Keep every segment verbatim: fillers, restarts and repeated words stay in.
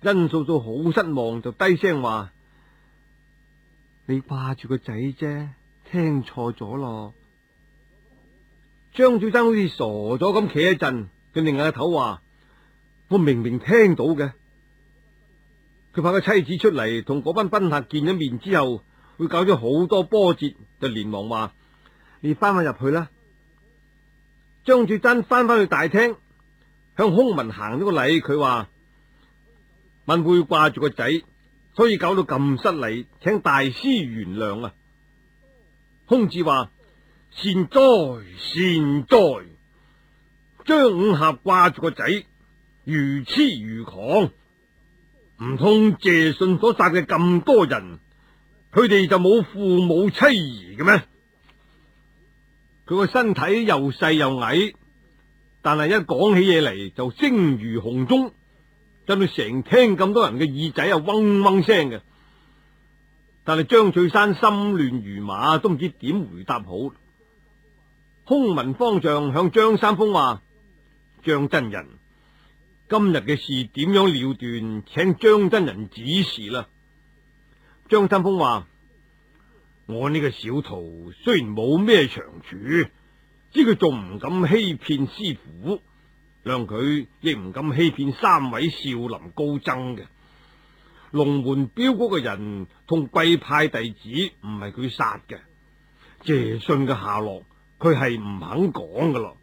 殷素素好失望，就低聲話：你掛住個仔啫，聽錯咗咯。張翠山好似傻咗咁企一陣，佢擰下頭話：我明明聽到嘅。佢怕個妻子出嚟同嗰班賓客見咗面之後，會搞咗好多波折，就連忙話：你翻返入去啦。張翠山翻返去大廳，向空文行咗個禮，佢話：文會掛住個仔，所以搞到咁失禮，請大師原諒啊。空智話：善哉善哉，張五俠掛住個仔，如痴如狂，唔通謝遜所殺嘅咁多人，佢哋就冇父母妻兒嘅咩？佢個身體又細又矮，但係一講起嘢嚟就聲如洪鐘，震到成廳咁多人嘅耳仔啊嗡嗡聲嘅。但係張翠山心亂如麻，都唔知點回答好。空文方丈向張三豐話：張真人，今日嘅事點樣了斷，請張真人指示啦。張三豐話：我呢個小徒雖然冇咩長處，知佢仲唔敢欺騙師傅，諒佢亦唔敢欺騙三位少林高僧嘅。龍門鏢嗰個人同貴派弟子唔係佢殺嘅，謝遜嘅下落佢係唔肯講噶咯。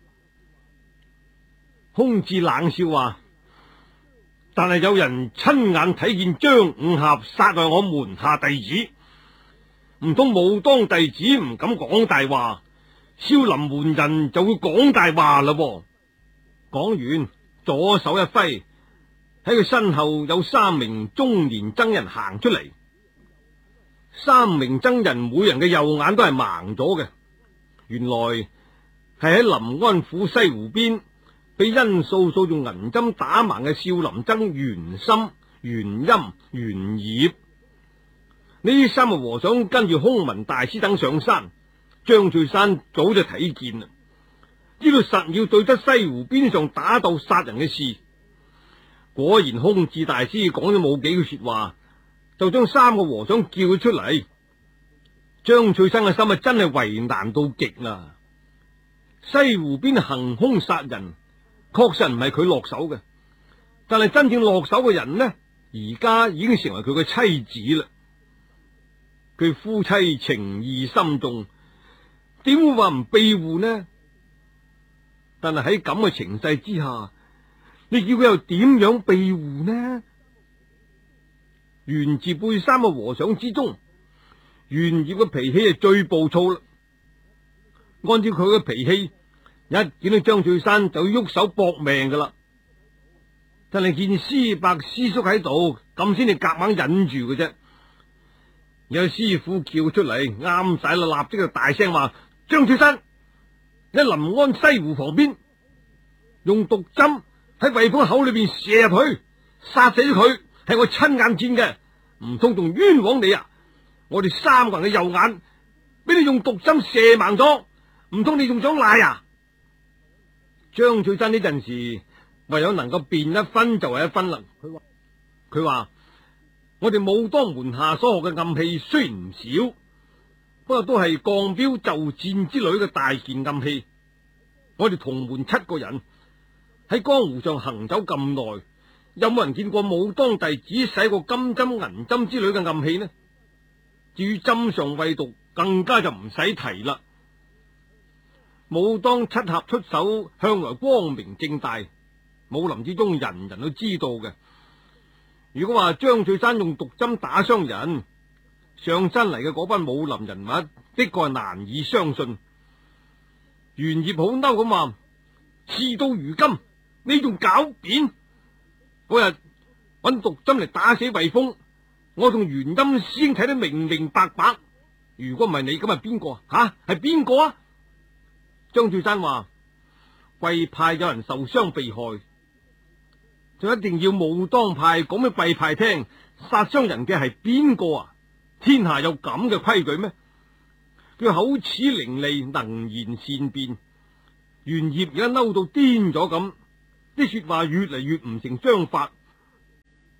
空智冷笑話：但係有人親眼睇見張五俠殺害我門下弟子，唔通武當弟子唔敢講大話，少林門人就會講大話啦？講完，左手一揮，喺佢身後有三名中年僧人行出嚟。三名僧人每人嘅右眼都係盲咗嘅，原來係喺臨安府西湖邊俾殷素素用銀針打盲嘅少林僧袁心、袁欽、袁業。呢三個和尚跟住空文大師等上山，張翠山早就睇見啦，知道實要對得西湖邊上打鬥殺人嘅事。果然空智大師講咗冇幾句說話，就將三個和尚叫咗出嚟。張翠山嘅心啊，真係為難到極啦！西湖邊行凶殺人，確實唔係佢落手嘅，但係真正落手嘅人呢，而家已經成為佢嘅妻子啦。佢夫妻情義深重，點會話唔庇護呢？但係喺咁嘅情勢之下，你叫佢又點樣庇護呢？袁字輩三個和尚之中，袁業嘅脾氣係最暴躁啦。按照佢嘅脾氣，一見到張翠山就要喐手搏命噶啦。但係見師伯師叔喺度，咁先至夾硬忍住嘅啫。有師傅叫出嚟，啱晒啦，立即就大聲話：張翠山喺臨安西湖旁邊用毒針喺衛風口裏邊射入去，殺死咗佢，係我親眼見嘅，唔通仲冤枉你啊？我哋三個人嘅右眼俾你用毒針射盲咗，唔通你仲想賴啊？張翠山呢陣時唯有能夠辯一分就係一分啦。佢話佢話我哋武當門下所學嘅暗器雖然唔少，不過都係鋼鏢袖箭之類嘅大件暗器。我哋同門七個人喺江湖上行走咁耐，有冇人見過武當弟子使過金針銀針之類嘅暗器呢？至於針上畏毒，更加就唔使提啦。武當七俠出手向來光明正大，武林之中人人都知道嘅。如果話張翠山用毒針打傷人，上山嚟嘅嗰班武林人物的確係難以相信。袁業好嬲咁話：事到如今，你仲狡辯？嗰日揾毒針嚟打死衛風，我同袁欽師兄睇得明明白白。如果唔係你，咁係邊個啊？吓，係邊個啊？張翠山話：貴派有人受傷被害，就一定要武當派講俾貴派聽，殺傷人嘅係邊個啊？天下有咁嘅規矩咩？佢口齒伶俐，能言善辯。袁業而家嬲到癲咗咁，啲說話越嚟越唔成章法。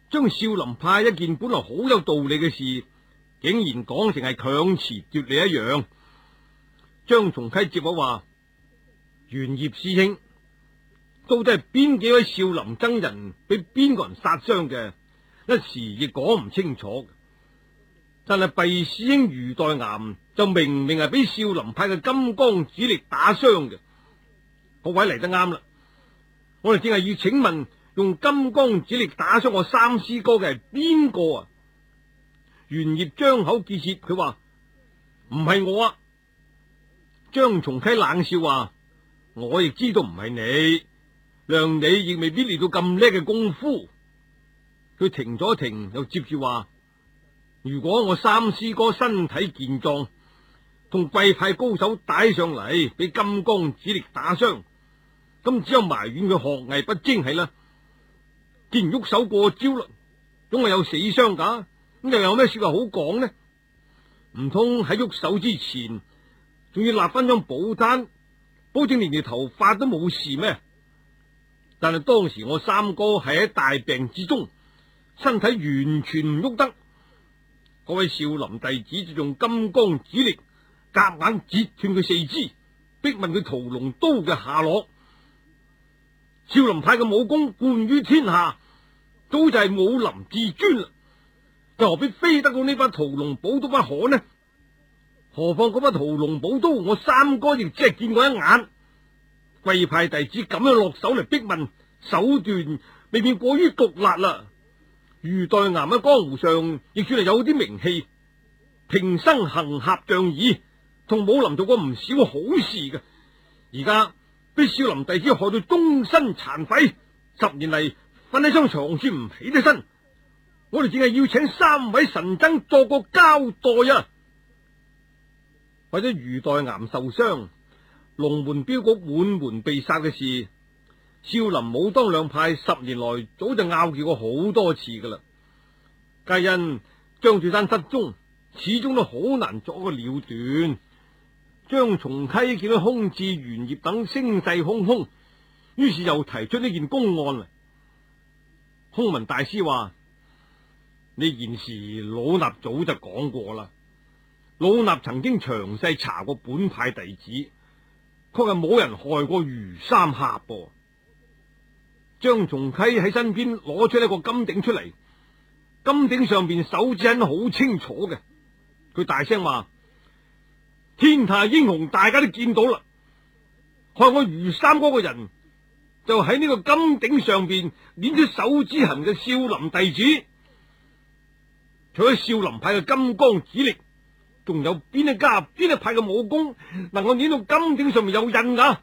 將少林派一件本來好有道理嘅事，竟然講成係強詞奪理一樣。張松溪接口話：玄燁師兄，到底係邊幾位少林僧人俾邊個人殺傷嘅？一時亦講唔清楚。但係畢師兄余代岩就明明係俾少林派嘅金剛指力打傷嘅。各位嚟得啱啦，我哋正係要請問，用金剛指力打傷我三師哥嘅係邊個啊？玄燁張口結舌，佢話唔係我啊。張松溪冷笑話：我亦知道唔係你，量你亦未必練到咁叻嘅功夫。佢停咗停，又接住話：如果我三師哥身體健壯，同貴派高手打上嚟，俾金剛指力打傷，咁只有埋怨佢學藝不精係啦。既然喐手過招啦，總係有死傷噶，咁又有咩說話好講呢？唔通喺喐手之前，仲要立翻張保單，保證連條頭髮都冇事咩？但係當時我三哥係喺大病之中，身體完全唔喐得。嗰位少林弟子就用金剛指力夾硬截斷佢四肢，逼問佢屠龍刀嘅下落。少林派嘅武功冠於天下，早就係武林至尊啦，又何必非得到呢把屠龍寶刀不可呢？何況嗰把屠龍寶刀，我三哥亦只係見過一眼。貴派弟子咁樣落手嚟逼問，手段未免過於毒辣啦。余代岩喺江湖上亦算係有啲名氣，平生行俠仗義，同武林做過唔少好事嘅。而家俾少林弟子害到終身殘廢，十年嚟瞓喺張床算唔起得身。我哋淨係要請三位神僧作個交代啊！或者余代岩受傷，龍門鏢局滿門被殺嘅事，少林武當兩派十年來早就拗撬過好多次噶啦。皆因張翠山失蹤，始終都好難作個了斷。張松溪見到空智、玄燁等聲勢洶洶，於是又提出呢件公案嚟。空文大師話：呢件事老衲早就講過啦，老衲曾經詳細查過本派弟子，確係冇人害過余三俠噃。張松溪喺身邊攞出一個金頂出嚟，金頂上邊手指印好清楚嘅。佢大聲話：天下英雄大家都見到啦，害我余三哥個人就喺呢個金頂上邊捻出手指痕嘅少林弟子。除咗少林派嘅金剛指力，仲有邊一家邊一派嘅武功能夠捻到金頂上面有印噶？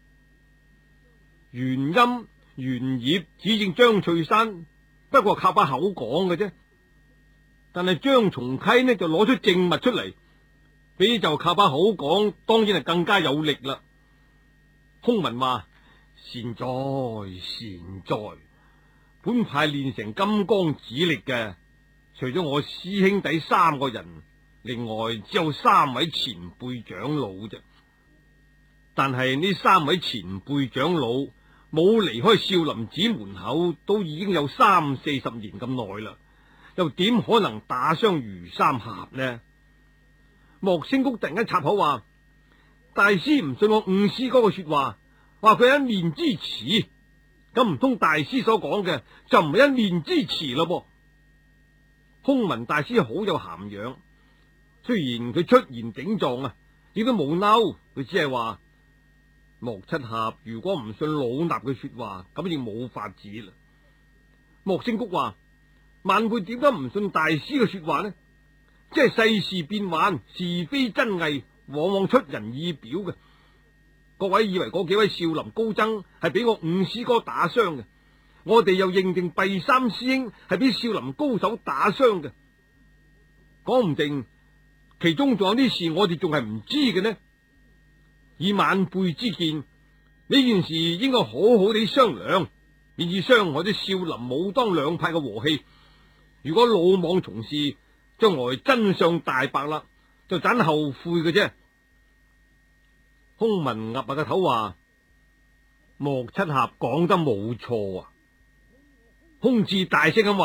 原因玄燁指證張翠山，不過靠把口講嘅啫。但係張松溪呢就攞出證物出嚟，比就靠把口講，當然係更加有力啦。空文話：善哉善哉，本派練成金剛指力嘅，除咗我師兄弟三個人，另外只有三位前輩長老啫。但係呢三位前輩長老冇離開少林寺門口，都已經有三四十年咁耐啦，又點可能打傷余三俠呢？莫星谷突然間插口話：大師唔信我五師哥嘅說話，話佢係一面之詞，咁唔通大師所講嘅就唔係一面之詞咯噃？空文大師好有涵養，雖然佢出言頂撞啊，亦都冇嬲，佢只係話：莫七俠如果唔信老衲嘅說話，咁亦冇法子啦。莫星谷話：晚輩點解唔信大師嘅說話呢？即係世事變幻，是非真偽往往出人意表嘅。各位以為嗰幾位少林高僧係俾我五師哥打傷嘅，我哋又認定畢三師兄係俾少林高手打傷嘅，講唔定其中仲有啲事我哋仲係唔知嘅呢。以晚輩之見，呢件事應該好好地商量，免至傷害啲少林武當兩派嘅和氣。如果魯莽從事，將來真相大白啦，就盞後悔嘅啫。空文岌下個頭話：莫七俠講得冇錯啊！空智大聲咁話。